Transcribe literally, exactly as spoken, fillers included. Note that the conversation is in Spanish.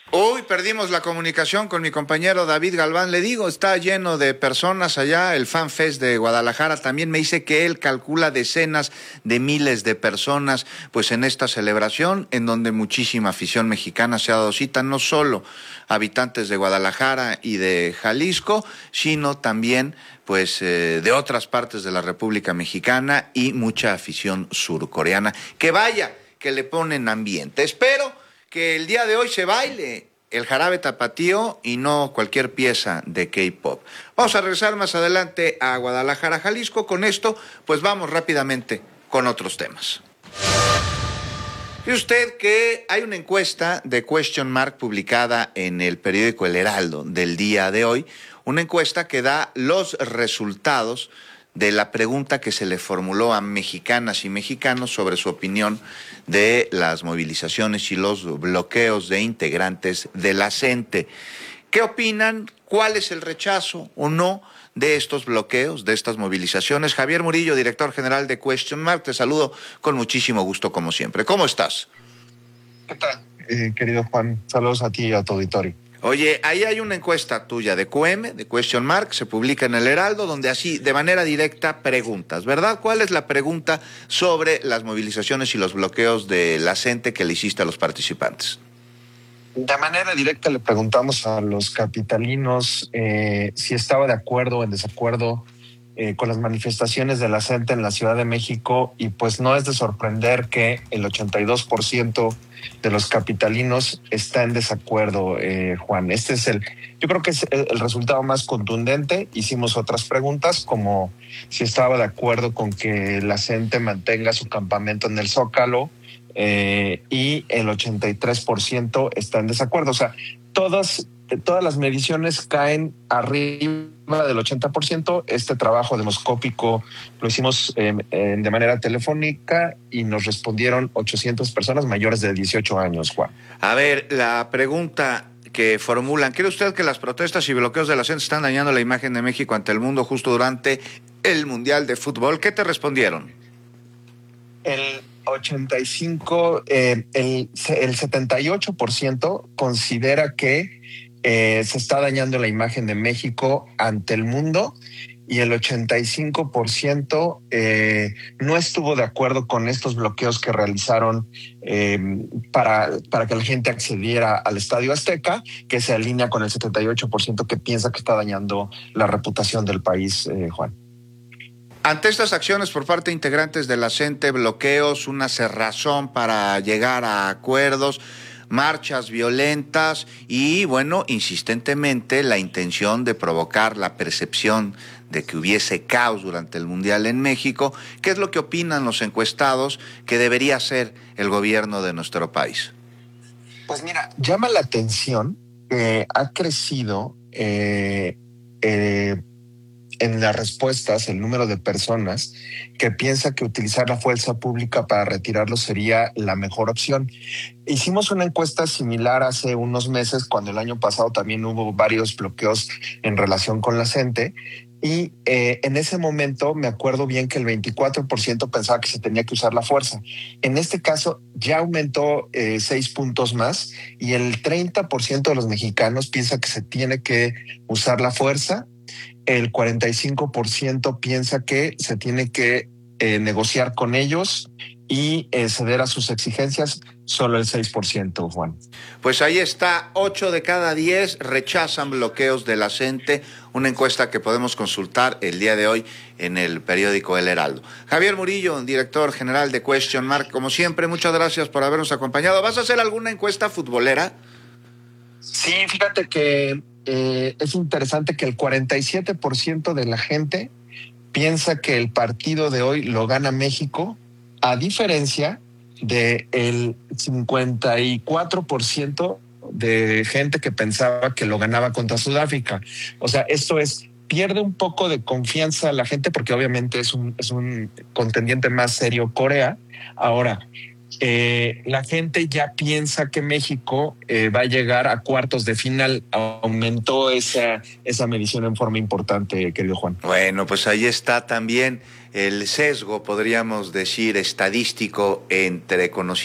Hoy perdimos la comunicación con mi compañero David Galván. Le digo, está lleno de personas allá, el Fan Fest de Guadalajara. También me dice que él calcula decenas de miles de personas, pues en esta celebración, en donde muchísima afición mexicana se ha dado cita, no solo habitantes de Guadalajara y de Jalisco, sino también pues eh, de otras partes de la República Mexicana y mucha afición surcoreana. Que vaya, que le ponen ambiente. Espero que el día de hoy se baile el jarabe tapatío y no cualquier pieza de K-pop. Vamos a regresar más adelante a Guadalajara, Jalisco. Con esto, pues vamos rápidamente con otros temas. ¿Sabe usted que hay una encuesta de Question Mark publicada en el periódico El Heraldo del día de hoy? Una encuesta que da los resultados de la pregunta que se le formuló a mexicanas y mexicanos sobre su opinión de las movilizaciones y los bloqueos de integrantes de la CENTE. ¿Qué opinan? ¿Cuál es el rechazo o no de estos bloqueos, de estas movilizaciones? Javier Murillo, director general de Question Mark, te saludo con muchísimo gusto como siempre. ¿Cómo estás? ¿Qué tal, eh, querido Juan? Saludos a ti y a tu auditorio. Oye, ahí hay una encuesta tuya de Q M, de Question Mark, se publica en El Heraldo, donde así, de manera directa, preguntas, ¿verdad? ¿Cuál es la pregunta sobre las movilizaciones y los bloqueos de la CENTE que le hiciste a los participantes? De manera directa le preguntamos a los capitalinos eh, si estaba de acuerdo o en desacuerdo eh, con las manifestaciones de la CENTE en la Ciudad de México, y pues no es de sorprender que el ochenta y dos por ciento de los capitalinos está en desacuerdo, eh, Juan. Este es el, yo creo que es el, el resultado más contundente. Hicimos otras preguntas como si estaba de acuerdo con que la CENTE mantenga su campamento en el Zócalo, eh, y el ochenta y tres por ciento está en desacuerdo. O sea, todas, todas las mediciones caen arriba del ochenta por ciento. Este trabajo demoscópico lo hicimos eh, eh, de manera telefónica y nos respondieron ochocientas personas mayores de dieciocho años, Juan. A ver, la pregunta que formulan: ¿cree usted que las protestas y bloqueos de la CENTE están dañando la imagen de México ante el mundo justo durante el Mundial de Fútbol? ¿Qué te respondieron? El ochenta y cinco, eh, el, el setenta y ocho por ciento considera que eh, se está dañando la imagen de México ante el mundo, y el ochenta y cinco por ciento eh, no estuvo de acuerdo con estos bloqueos que realizaron eh, para, para que la gente accediera al Estadio Azteca, que se alinea con el setenta y ocho por ciento que piensa que está dañando la reputación del país, eh, Juan. Ante estas acciones por parte de integrantes de la CENTE, bloqueos, una cerrazón para llegar a acuerdos, marchas violentas y, bueno, insistentemente la intención de provocar la percepción de que hubiese caos durante el Mundial en México, ¿qué es lo que opinan los encuestados que debería hacer el gobierno de nuestro país? Pues mira, llama la atención que ha crecido eh, eh, en las respuestas el número de personas que piensa que utilizar la fuerza pública para retirarlo sería la mejor opción. Hicimos una encuesta similar hace unos meses, cuando el año pasado también hubo varios bloqueos en relación con la CENTE, y eh, en ese momento me acuerdo bien que el veinticuatro por ciento pensaba que se tenía que usar la fuerza. En este caso ya aumentó eh, seis puntos más, y el treinta por ciento de los mexicanos piensa que se tiene que usar la fuerza. El cuarenta y cinco por ciento piensa que se tiene que eh, negociar con ellos y eh, ceder a sus exigencias. Solo el seis por ciento, Juan. Pues ahí está, ocho de cada diez rechazan bloqueos de la CENTE, una encuesta que podemos consultar el día de hoy en el periódico El Heraldo. Javier Murillo, director general de Question Mark, como siempre, muchas gracias por habernos acompañado. ¿Vas a hacer alguna encuesta futbolera? Sí, fíjate que Eh, es interesante que el cuarenta y siete por ciento de la gente piensa que el partido de hoy lo gana México, a diferencia del cincuenta y cuatro por ciento de gente que pensaba que lo ganaba contra Sudáfrica. O sea, esto es, pierde un poco de confianza la gente, porque obviamente es un, es un contendiente más serio Corea. Ahora, Eh, la gente ya piensa que México eh, va a llegar a cuartos de final. Aumentó esa, esa medición en forma importante, querido Juan. Bueno, pues ahí está también el sesgo, podríamos decir, estadístico entre conocimientos